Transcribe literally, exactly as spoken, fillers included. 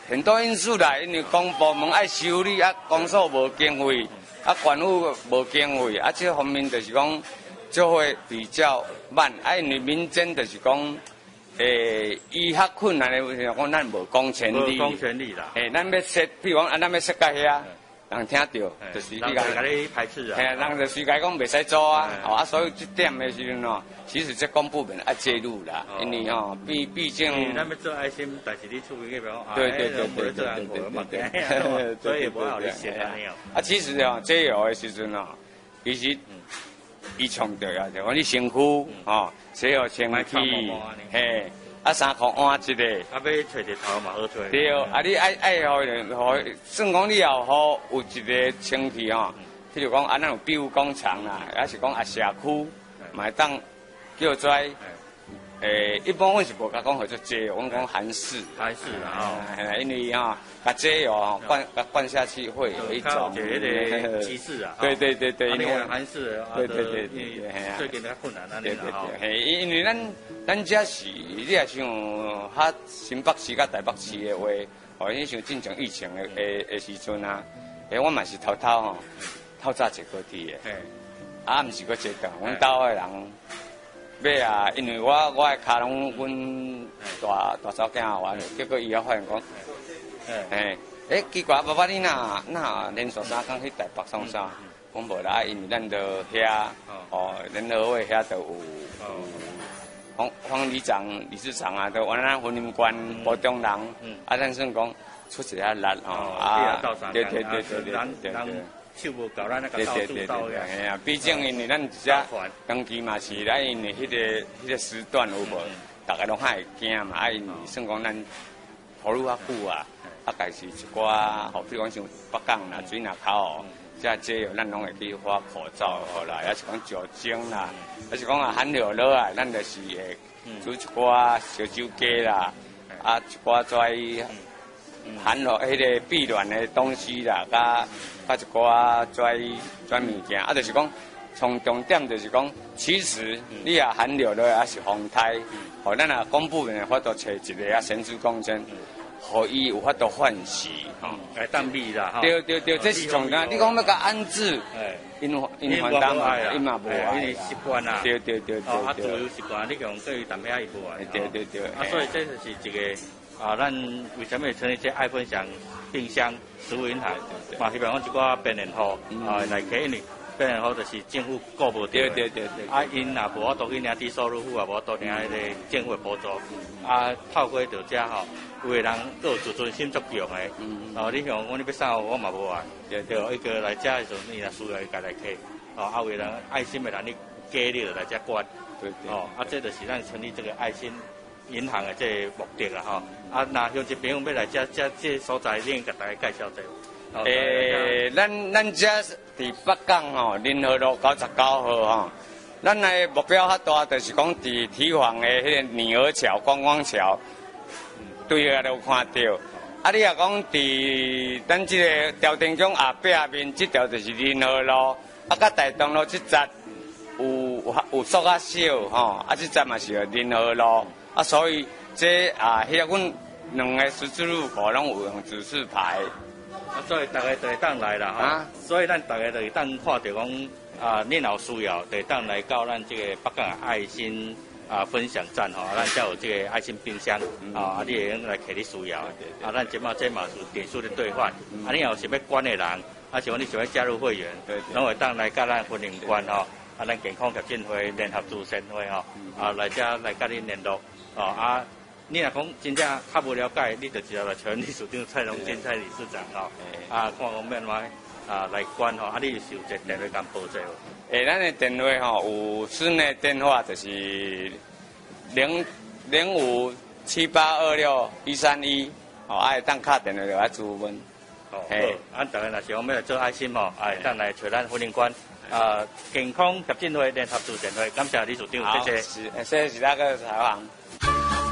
很多因素啦，因为公部门爱修理，啊，公所无经费，啊，官府无经费，啊，这方面就是讲就会比较慢。啊，因为民间就是讲，诶，医学困难的，就是讲咱无公权力， 无公权力啦。 诶，咱要设，比如讲，啊，咱要设到遐。人听到，就是你讲， 你排斥啊， 嘿，人就是讲讲袂使做啊，哦啊，所以这点的时阵哦，其实这公部门爱介入啦，因为哦，毕毕竟， 咱要做爱心，但是你出去那边讲， 对对对对对对对，所以不好理解啊。 啊，其实哦，这有的时阵哦，其实伊强调啊，就讲你身躯哦，洗好清气，嘿。啊，三箍换一个， 啊，要找日头嘛好找。 对，啊，你爱爱互人，互算讲你也好有一个清气吼，譬如讲啊，咱有庇护工厂啦，还是讲啊社区，嘛会当叫做，诶，一般阮是无甲讲叫做节油，阮讲韩式。 韩式啦， 哦，因为吼，甲节油吼灌甲灌下去会有一种那个机制啊。 对对对对， 因为韩式， 对对对对， 最近较困难啊， 对对对，嘿，因为咱咱这是你也像较新北市甲台北市的话，哦，你像进前疫情的的的时阵啊，诶，我嘛是偷偷吼，透早坐高铁的，啊，毋是搁坐到，阮兜的人。买啊，因为我我的卡拢阮大大嫂囝玩，结果伊也发现讲，诶，诶，奇怪，爸爸你哪哪连续三工去台北上啥？讲无啦，因为咱着遐，哦，联合会遐着有，方方理长、理事长啊，都往咱婚姻关保中人，啊，咱算讲出一下力哦，啊，对对对对对对对。 手无够，咱那个到处到个。 嘿啊，毕竟因为咱只当期嘛是咱因为迄个迄个时段有无，大家拢较会惊嘛，啊因为算讲咱投入较久啊，啊，家是一寡，吼，比如讲像北港啦、水林口哦，这这哦，咱拢会去发口罩好啦，还是讲酒精啦，还是讲啊含料落啊，咱就是会煮一寡烧酒鸡啦，啊一寡跩含落迄个避暖的东西啦，甲。甲一寡跩跩物件，啊，就是讲，从重点就是讲，其实你也含料了，也是防胎，互咱啊公部门法度找一个啊先施工程，互伊有法度换洗，吼， 来当米啦， 对对对，这是重点。你讲要甲安置，因因反当嘛，因嘛无啊， 因为习惯啦， 对对对对， 啊，自由习惯，你讲对淡薄仔伊无啊， 对对对， 啊，所以这就是一个。啊，咱为什么会成立这爱分享冰箱食物银行？嘛，希望讲一寡病人户啊来起，因为病人户就是政府顾无到。 对对对对。 啊，因也无法度去领低收入户，也无法度领迄个政府的补助。啊，透过着遮吼，有的人都有自尊心足强的。嗯。哦，你像我你要啥我嘛无爱。对对。一个来遮的时候，你若需要家来起。哦，啊，有的人爱心的人，你加你就来遮管。对对。哦，啊，这就是咱成立这个爱心。银行的这个目的啦吼，啊，那像这朋友要来这这这所在，你给大家介绍一下。诶， 咱咱这伫北港吼，联合路九十九号吼，咱的目标较大，就是讲伫堤防的迄个女儿桥、观光桥，对个都有看到。啊，你若讲伫咱这个条定中下壁面，这条就是联合路，啊，甲大东路这节有有缩较少吼，啊，这节嘛是联合路。啊，所以这啊，迄个阮两个十字路口拢有用指示牌， 啊，所以大家就会当来啦，啊，所以咱大家就会当看到讲啊，恁有需要，就会当来到咱这个北港爱心啊分享站吼，咱才有这个爱心冰箱啊，啊，你会用来摕你需要，啊，咱即马这嘛是点数的兑换，啊，你有想要管的人，啊，想讲你想要加入会员，拢会当来甲咱婚姻关吼，啊，咱健康促进会联合助善会吼，啊，来遮来甲恁联络。哦啊，你若讲真正较无了解，你就直接来找理事长蔡荣金蔡理事长吼，啊，看讲免买啊来管吼，啊，你是有一个电话敢报者无？ 诶，咱的电话吼有室内电话就是零零五七八二六一三一，哦，爱当敲电话就来咨询。 哦，嘿，俺大家若是讲要来做爱心吼，哎，当来找咱婚姻馆。啊，健康协进会联合助善会，感谢理事长，谢谢。 是，谢谢大家采访。